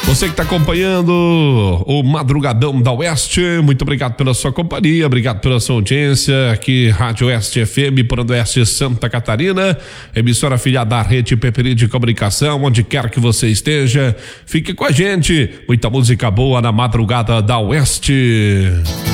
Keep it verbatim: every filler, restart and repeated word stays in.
Você que está acompanhando o Madrugadão da Oeste, muito obrigado pela sua companhia, obrigado pela sua audiência. Aqui, Rádio Oeste F M, por Oeste Santa Catarina, emissora afiliada da Rede Peperi de Comunicação, onde quer que você esteja. Fique com a gente, muita música boa na Madrugada da Oeste.